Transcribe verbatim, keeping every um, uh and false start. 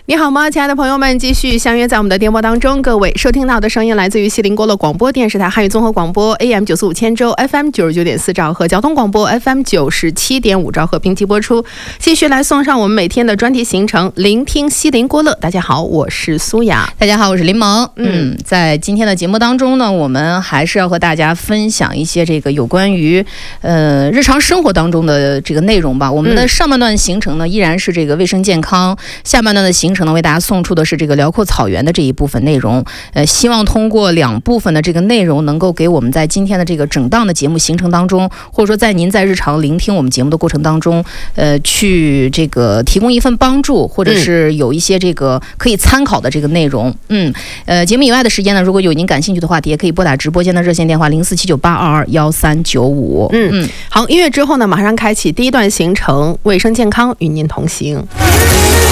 你好吗，亲爱的朋友们，继续相约在我们的电波当中。各位收听到的声音来自于锡林郭勒广播电视台汉语综合广播 A M 九四五千州 F M 九十九点四兆赫，交通广播 F M 九十七点五兆赫并机播出。继续来送上我们每天的专题行程，聆听锡林郭勒。大家好，我是苏雅。 大家好，我是林萌。嗯，在今天的节目当中呢，我们还是要和大家分享一些这个有关于呃日常生活当中的这个内容吧。我们的上半段行程呢，依然是这个卫生健康，下半段的行程呢，为大家送出的是这个辽阔草原的这一部分内容。呃，希望通过两部分的这个内容，能够给我们在今天的这个整档的节目行程当中，或者说在您在日常聆听我们节目的过程当中，呃，去这个提供一份帮助，或者是有一些这个可以参考的这个内容。嗯，呃，节目以外的时间呢，如果有您感兴趣的话题，也可以拨打直播间的热线电话零四七九八二二幺三九五。 嗯嗯，好，音乐之后呢，马上开启第一段行程，卫生健康与您同行。